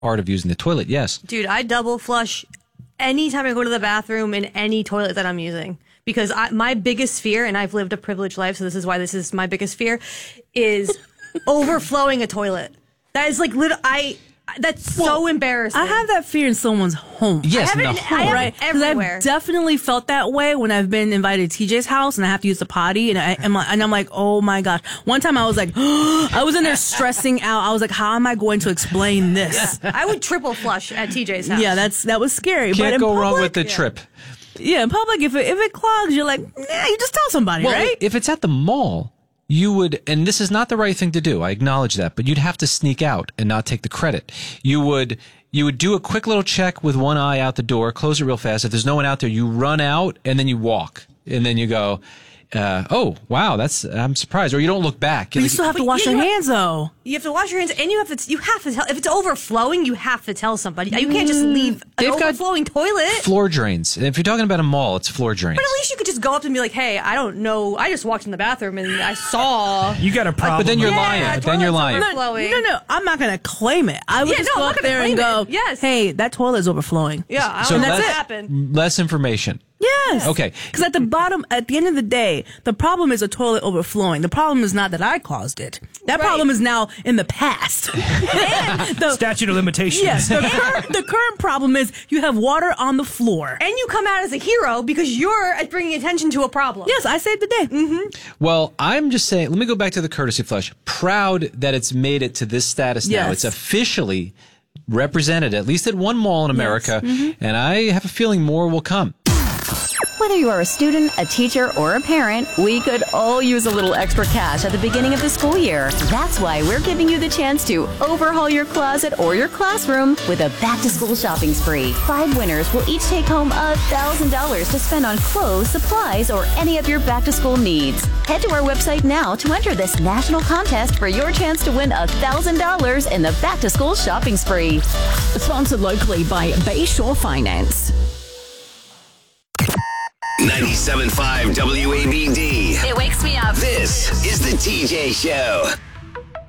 part of using the toilet, yes. Dude, I double flush anytime I go to the bathroom in any toilet that I'm using. Because my biggest fear, and I've lived a privileged life, so this is why this is my biggest fear, is overflowing a toilet. That is like that's so embarrassing. I have that fear in someone's home. Yes, I have it everywhere. I've definitely felt that way when I've been invited to TJ's house and I have to use the potty, and I'm like, oh my gosh. One time I was like, I was in there stressing out. I was like, how am I going to explain this? I would triple flush at TJ's house. Yeah, that was scary. Can't but go wrong with the trip. Yeah, in public, if it clogs, you're like, nah, you just tell somebody, right? If it's at the mall, you would, and this is not the right thing to do, I acknowledge that, but you'd have to sneak out and not take the credit. You would do a quick little check with one eye out the door, close it real fast. If there's no one out there, you run out and then you walk. And then you go, oh, wow, I'm surprised. Or you don't look back. But you still have to wash your hands, though. You have to wash your hands, and you have to tell. If it's overflowing, you have to tell somebody. You can't just leave an overflowing toilet. Floor drains. And if you're talking about a mall, it's floor drains. But at least you could just go up and be like, hey, I don't know. I just walked in the bathroom and I saw. You got a problem. But then you're lying. Then you're lying. No, I'm not going to claim it. I would just go up there and go, hey, that toilet is overflowing. Yeah, so and that's what happened. Less information. Yes. Okay. Because at the end of the day, the problem is a toilet overflowing. The problem is not that I caused it. That problem is now in the past. And statute of limitations. Yes. The current problem is you have water on the floor. And you come out as a hero because you're bringing attention to a problem. Yes, I saved the day. Mm-hmm. Well, I'm just saying, let me go back to the courtesy flush. Proud that it's made it to this status now. Yes. It's officially represented, at least at one mall in America. Yes. Mm-hmm. And I have a feeling more will come. Whether you are a student, a teacher, or a parent, we could all use a little extra cash at the beginning of the school year. That's why we're giving you the chance to overhaul your closet or your classroom with a back-to-school shopping spree. 5 winners will each take home $1,000 to spend on clothes, supplies, or any of your back-to-school needs. Head to our website now to enter this national contest for your chance to win $1,000 in the back-to-school shopping spree. Sponsored locally by Bayshore Finance. 97.5 WABD. It wakes me up. This is the TJ Show.